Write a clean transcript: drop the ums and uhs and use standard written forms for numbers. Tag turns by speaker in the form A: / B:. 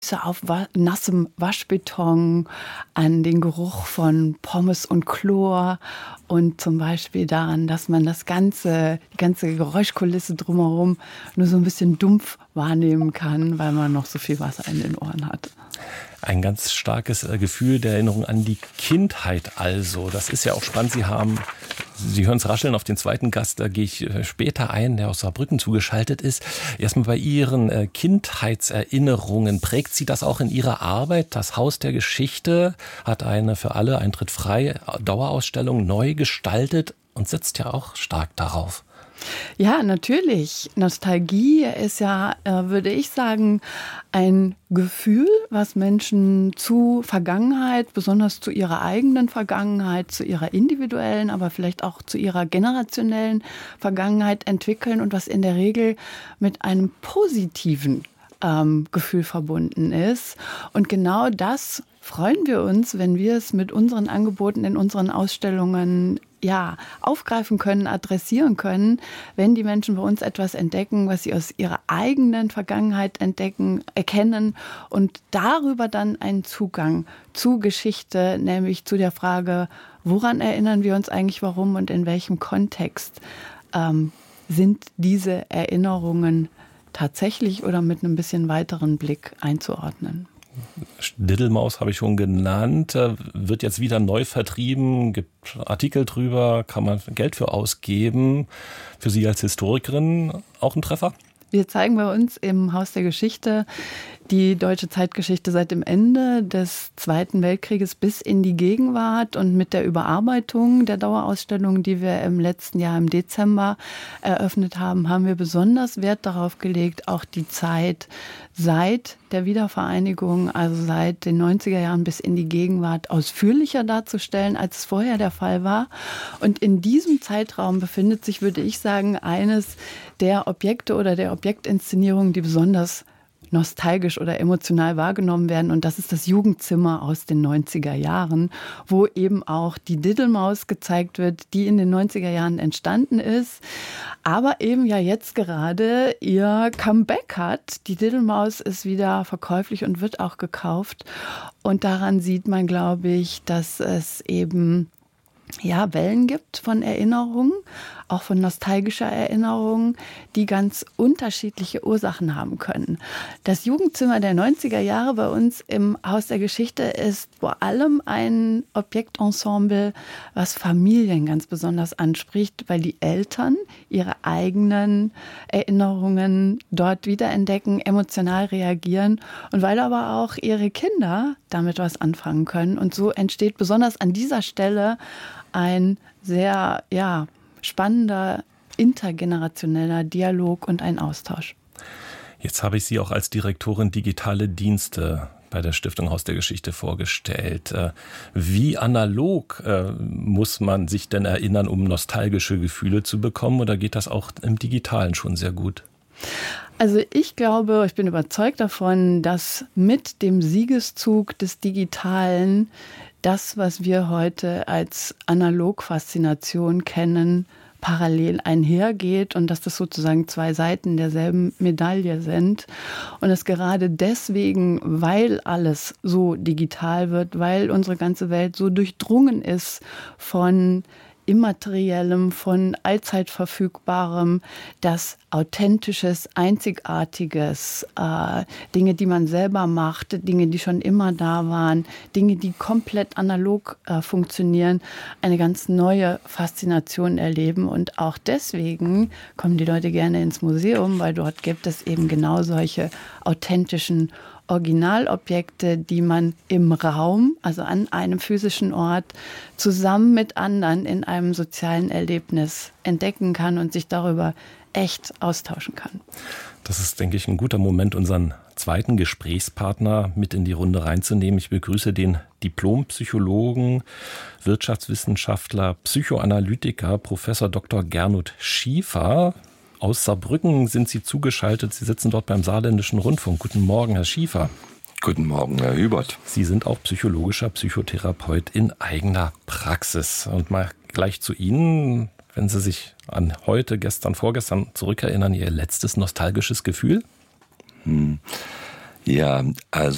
A: Füße auf nassem Waschbeton, an den Geruch von Pommes und Chlor und zum Beispiel daran, dass man die ganze Geräuschkulisse drumherum nur so ein bisschen dumpf wahrnehmen kann, weil man noch so viel Wasser in den Ohren hat.
B: Ein ganz starkes Gefühl der Erinnerung an die Kindheit also. Das ist ja auch spannend. Sie hören es rascheln auf den zweiten Gast, da gehe ich später ein, der aus Saarbrücken zugeschaltet ist. Erstmal bei Ihren Kindheitserinnerungen. Prägt Sie das auch in Ihrer Arbeit? Das Haus der Geschichte hat eine für alle Eintritt frei Dauerausstellung neu gestaltet und setzt ja auch stark darauf.
A: Ja, natürlich. Nostalgie ist ja, würde ich sagen, ein Gefühl, was Menschen zu Vergangenheit, besonders zu ihrer eigenen Vergangenheit, zu ihrer individuellen, aber vielleicht auch zu ihrer generationellen Vergangenheit entwickeln und was in der Regel mit einem positiven Gefühl verbunden ist. Und genau das freuen wir uns, wenn wir es mit unseren Angeboten in unseren Ausstellungen aufgreifen können, adressieren können, wenn die Menschen bei uns etwas entdecken, was sie aus ihrer eigenen Vergangenheit erkennen und darüber dann einen Zugang zu Geschichte, nämlich zu der Frage, woran erinnern wir uns eigentlich, warum und in welchem Kontext sind diese Erinnerungen tatsächlich oder mit einem bisschen weiteren Blick einzuordnen.
B: Diddlemaus habe ich schon genannt, wird jetzt wieder neu vertrieben, gibt Artikel drüber, kann man Geld für ausgeben. Für Sie als Historikerin auch ein Treffer?
A: Wir zeigen bei uns im Haus der Geschichte die deutsche Zeitgeschichte seit dem Ende des Zweiten Weltkrieges bis in die Gegenwart. Und mit der Überarbeitung der Dauerausstellung, die wir im letzten Jahr im Dezember eröffnet haben, haben wir besonders Wert darauf gelegt, auch die Zeit seit der Wiedervereinigung, also seit den 90er Jahren bis in die Gegenwart, ausführlicher darzustellen, als es vorher der Fall war. Und in diesem Zeitraum befindet sich, würde ich sagen, eines der Objekte oder der Objektinszenierungen, die besonders nostalgisch oder emotional wahrgenommen werden. Und das ist das Jugendzimmer aus den 90er Jahren, wo eben auch die Diddlemaus gezeigt wird, die in den 90er Jahren entstanden ist, aber eben ja jetzt gerade ihr Comeback hat. Die Diddlemaus ist wieder verkäuflich und wird auch gekauft. Und daran sieht man, glaube ich, dass es eben Wellen gibt von Erinnerungen, auch von nostalgischer Erinnerungen, die ganz unterschiedliche Ursachen haben können. Das Jugendzimmer der 90er Jahre bei uns im Haus der Geschichte ist vor allem ein Objektensemble, was Familien ganz besonders anspricht, weil die Eltern ihre eigenen Erinnerungen dort wiederentdecken, emotional reagieren und weil aber auch ihre Kinder damit was anfangen können. Und so entsteht besonders an dieser Stelle ein sehr spannender intergenerationeller Dialog und ein Austausch.
B: Jetzt habe ich Sie auch als Direktorin Digitale Dienste bei der Stiftung Haus der Geschichte vorgestellt. Wie analog muss man sich denn erinnern, um nostalgische Gefühle zu bekommen? Oder geht das auch im Digitalen schon sehr gut?
A: Also ich bin überzeugt davon, dass mit dem Siegeszug des Digitalen das, was wir heute als Analog-Faszination kennen, parallel einhergeht und dass das sozusagen zwei Seiten derselben Medaille sind. Und dass gerade deswegen, weil alles so digital wird, weil unsere ganze Welt so durchdrungen ist von Immateriellem, von allzeit Verfügbarem, das Authentisches, Einzigartiges, Dinge, die man selber macht, Dinge, die schon immer da waren, Dinge, die komplett analog funktionieren, eine ganz neue Faszination erleben. Und auch deswegen kommen die Leute gerne ins Museum, weil dort gibt es eben genau solche authentischen Originalobjekte, die man im Raum, also an einem physischen Ort, zusammen mit anderen in einem sozialen Erlebnis entdecken kann und sich darüber echt austauschen kann.
B: Das ist, denke ich, ein guter Moment, unseren zweiten Gesprächspartner mit in die Runde reinzunehmen. Ich begrüße den Diplompsychologen, Wirtschaftswissenschaftler, Psychoanalytiker, Professor Dr. Gernot Schiefer. Aus Saarbrücken sind Sie zugeschaltet. Sie sitzen dort beim Saarländischen Rundfunk. Guten Morgen, Herr Schiefer.
C: Guten Morgen, Herr Hubert.
B: Sie sind auch psychologischer Psychotherapeut in eigener Praxis. Und mal gleich zu Ihnen, wenn Sie sich an heute, gestern, vorgestern zurückerinnern, Ihr letztes nostalgisches Gefühl?
C: Ja, also